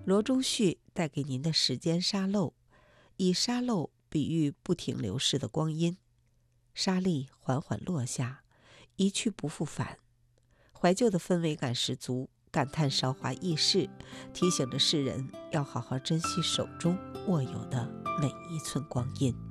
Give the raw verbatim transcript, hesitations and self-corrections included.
罗中旭带给您的时间沙漏，以沙漏比喻不停流逝的光阴，沙粒缓缓落下，一去不复返。怀旧的氛围感十足，感叹韶华易逝，提醒着世人要好好珍惜手中握有的每一寸光阴。